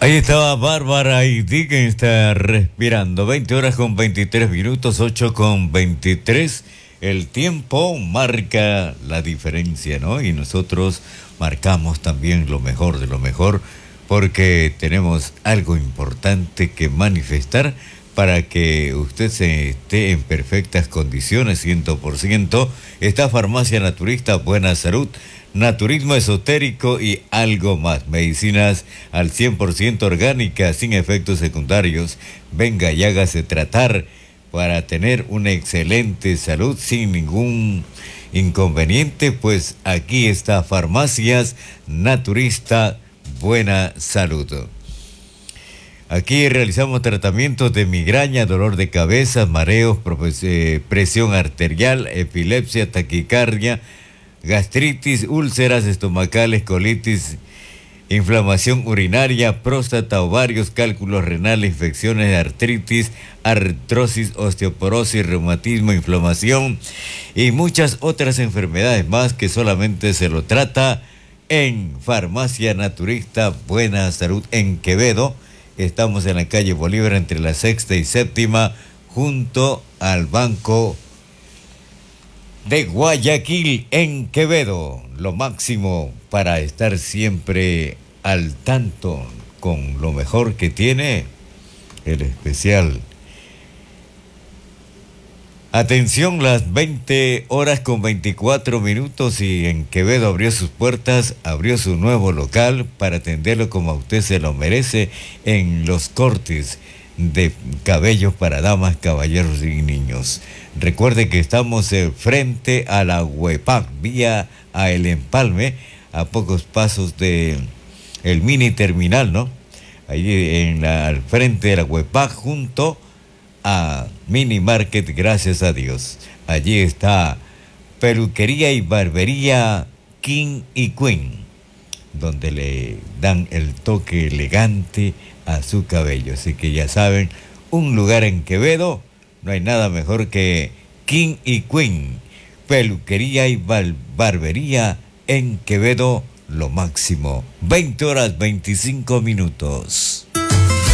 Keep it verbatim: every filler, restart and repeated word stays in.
Ahí estaba Bárbara y Dicken está respirando. veinte horas con veintitrés minutos, ocho con veintitrés. El tiempo marca la diferencia, ¿no? Y nosotros marcamos también lo mejor de lo mejor porque tenemos algo importante que manifestar para que usted se esté en perfectas condiciones, cien por ciento. Esta farmacia naturista Buena Salud, naturismo esotérico y algo más. Medicinas al cien por ciento orgánicas, sin efectos secundarios. Venga y hágase tratar para tener una excelente salud sin ningún inconveniente. Pues aquí está Farmacias Naturista Buena Salud. Aquí realizamos tratamientos de migraña, dolor de cabeza, mareos, presión arterial, epilepsia, taquicardia, gastritis, úlceras estomacales, colitis, inflamación urinaria, próstata, ovarios, cálculos renales, infecciones de artritis, artrosis, osteoporosis, reumatismo, inflamación y muchas otras enfermedades más que solamente se lo trata en Farmacia Naturista Buena Salud en Quevedo. Estamos en la calle Bolívar entre la sexta y séptima junto al Banco de Guayaquil en Quevedo. Lo máximo para estar siempre al tanto con lo mejor que tiene el especial. Atención, las veinte horas con veinticuatro minutos y en Quevedo abrió sus puertas, abrió su nuevo local para atenderlo como a usted se lo merece en los cortes de cabello para damas, caballeros y niños. Recuerde que estamos eh, frente a la Huepac, vía a El Empalme, a pocos pasos de el mini terminal, ¿no? Allí en la, al frente de la Huepac, junto a Mini Market, gracias a Dios. Allí está peluquería y barbería King y Queen, donde le dan el toque elegante a su cabello. Así que ya saben, un lugar en Quevedo, no hay nada mejor que King y Queen, peluquería y bar barbería en Quevedo, lo máximo. veinte horas veinticinco minutos.